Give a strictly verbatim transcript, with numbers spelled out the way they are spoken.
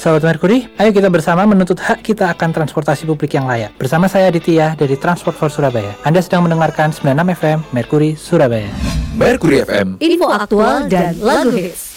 Sahabat Merkuri, ayo kita bersama menuntut hak kita akan transportasi publik yang layak. Bersama saya Aditya dari Transport for Surabaya. Anda sedang mendengarkan sembilan puluh enam F M Merkuri Surabaya. Merkuri F M, info aktual dan lagu hits.